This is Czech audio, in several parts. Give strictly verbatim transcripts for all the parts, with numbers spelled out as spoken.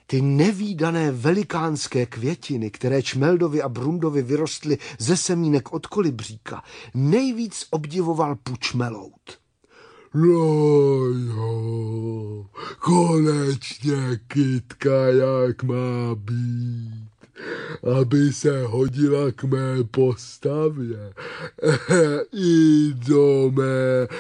Ty nevídané velikánské květiny, které Čmeldovi a Brundovi vyrostly ze semínek od kolibříka, nejvíc obdivoval Pučmeloud. No jo, konečně kytka, jak má být, aby se hodila k mé postavě i do mé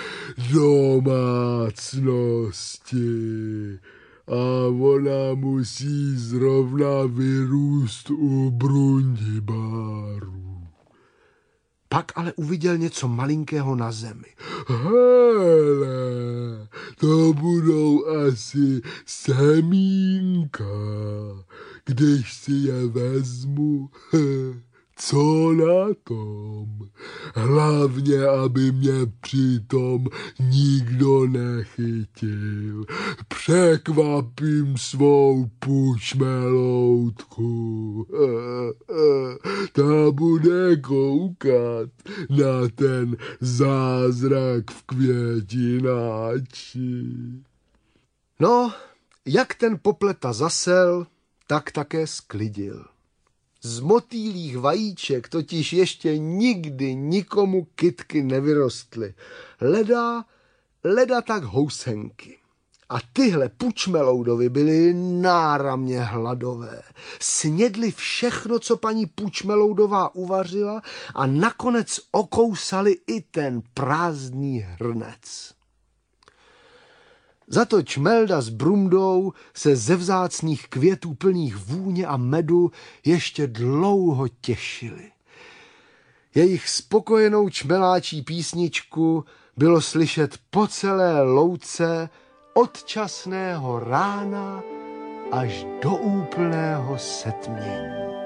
domácnosti. A ona musí zrovna vyrůst u Brundibáru. Pak ale uviděl něco malinkého na zemi. Hele, to budou asi semínka, když si je vezmu. Co na tom? Hlavně, aby mě přitom nikdo nechytil. Překvapím svou Pučmeloudku. Ta bude koukat na ten zázrak v květináči. No, jak ten popleta zasel, tak také sklidil. Z motýlích vajíček totiž ještě nikdy nikomu kytky nevyrostly. Leda, leda tak housenky. A tyhle Pučmeloudovi byly náramně hladové. Snědli všechno, co paní Pučmeloudová uvařila a nakonec okousali i ten prázdný hrnec. Zato Čmelda s Brundou se ze vzácných květů plných vůně a medu ještě dlouho těšili. Jejich spokojenou čmeláčí písničku bylo slyšet po celé louce od časného rána až do úplného setmění.